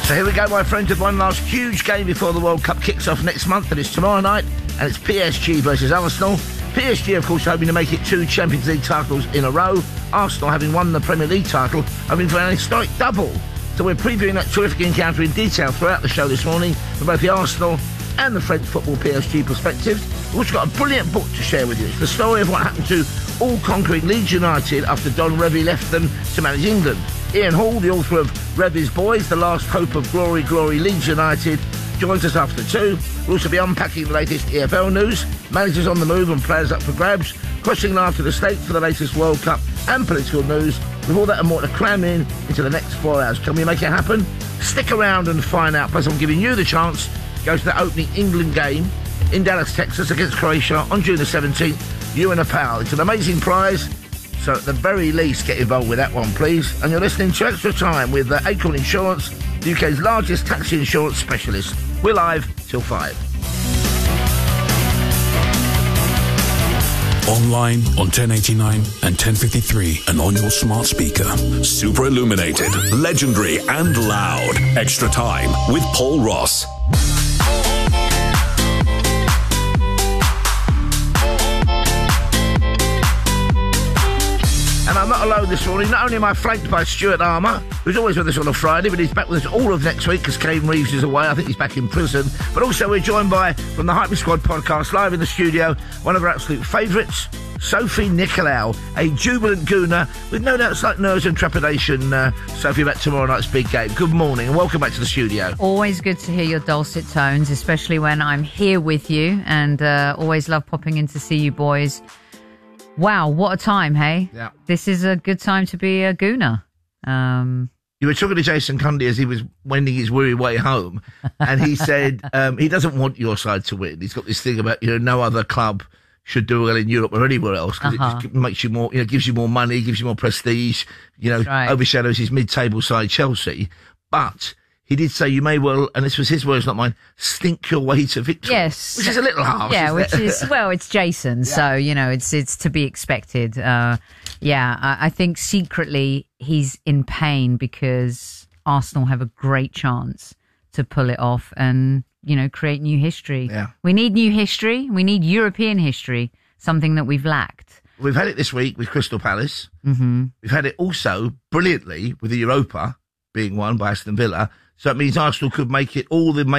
So here we go, my friends, with one last huge game before the World Cup kicks off next month, and it's tomorrow night, and it's PSG versus Arsenal. PSG, of course, hoping to make it 2 Champions League titles in a row. Arsenal, having won the Premier League title, hoping for an historic double. So we're previewing that terrific encounter in detail throughout the show this morning, from both the Arsenal and the French football PSG perspectives. We've also got a brilliant book to share with you. It's the story of what happened to all-conquering Leeds United after Don Revie left them to manage England. Ian Hall, the author of Revie's Boys, The Last Hope of Glory, Glory Leeds United, joins us after 2. We'll also be unpacking the latest EFL news, managers on the move and players up for grabs, crossing after the States for the latest World Cup and political news. With all that and more to cram into the next 4 hours. Can we make it happen? Stick around and find out. Plus, I'm giving you the chance to go to the opening England game in Dallas, Texas against Croatia on June the 17th. You and a pal. It's an amazing prize. So at the very least, get involved with that one, please. And you're listening to Extra Time with Acorn Insurance, the UK's largest taxi insurance specialist. We're live till 5. Online on 1089 and 1053 and on your smart speaker. Super illuminated, legendary and loud. Extra Time with Paul Ross. And I'm not alone this morning. Not only am I flanked by Stuart Armour, who's always with us on a Friday, but he's back with us all of next week because Kane Reeves is away. I think he's back in prison. But also we're joined by, from the Hyper Squad podcast, live in the studio, one of our absolute favourites, Sophie Nicolau, a jubilant gooner with no doubt slight nerves and trepidation. Sophie, back tomorrow night's big game. Good morning and welcome back to the studio. Always good to hear your dulcet tones, especially when I'm here with you, and always love popping in to see you boys. Wow, what a time, hey? Yeah. This is a good time to be a gooner. You were talking to Jason Cundy as he was wending his weary way home, and he said he doesn't want your side to win. He's got this thing about, no other club should do well in Europe or anywhere else because it just makes you more, gives you more money, gives you more prestige, right. Overshadows his mid-table side Chelsea. But he did say you may well, and this was his words, not mine, stink your way to victory. Yes. Which is a little harsh. Yeah, isn't it? it's Jason, so, it's to be expected. I think secretly he's in pain because Arsenal have a great chance to pull it off and, create new history. Yeah. We need new history. We need European history, something that we've lacked. We've had it this week with Crystal Palace. Mm-hmm. We've had it also brilliantly with the Europa being won by Aston Villa. So it means Arsenal could make it all the